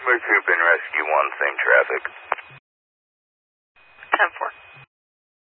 We're Troop and Rescue 1, same traffic. 10-4.